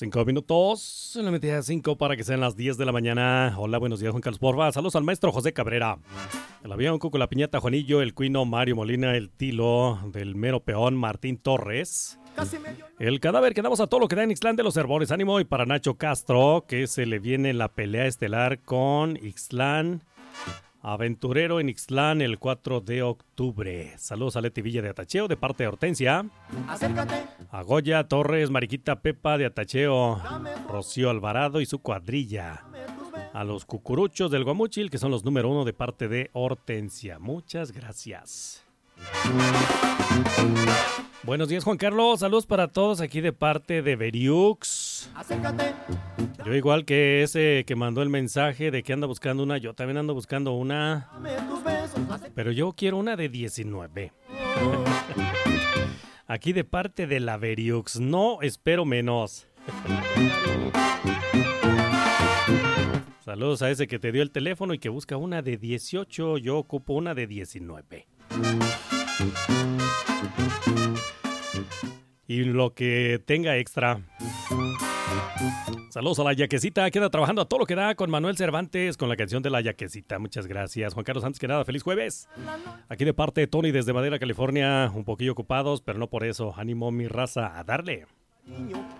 5 minutos, en la medida de 5 para que sean las 10 de la mañana. Hola, buenos días, Juan Carlos Porfa. Saludos al maestro José Cabrera. El avión, Cuco, la Piñata, Juanillo, el Cuino, Mario Molina, el Tilo, del mero peón, Martín Torres. El cadáver que damos a todo lo que da en Ixtlán de los Herbores. Ánimo. Y para Nacho Castro, que se le viene la pelea estelar con Ixtlán Aventurero en Ixtlán el 4 de octubre. Saludos a Leti Villa de Atacheo de parte de Hortensia. Acércate. A Goya Torres, Mariquita Pepa de Atacheo, Rocío Alvarado y su cuadrilla. A los cucuruchos del Guamuchil, que son los número 1 de parte de Hortensia. Muchas gracias. Buenos días, Juan Carlos. Saludos para todos aquí de parte de Veriux. Acércate. Yo igual que ese que mandó el mensaje de que anda buscando una, yo también ando buscando una. Pero yo quiero una de 19. Aquí de parte de la Veriux. No espero menos. Saludos a ese que te dio el teléfono y que busca una de 18. Yo ocupo una de 19. Y lo que tenga extra. Saludos a la Yaquecita, que anda trabajando a todo lo que da con Manuel Cervantes, con la canción de la Yaquecita. Muchas gracias, Juan Carlos. Antes que nada, feliz jueves. Aquí de parte de Tony desde Madera, California, un poquillo ocupados, pero no por eso. Ánimo, mi raza, a darle.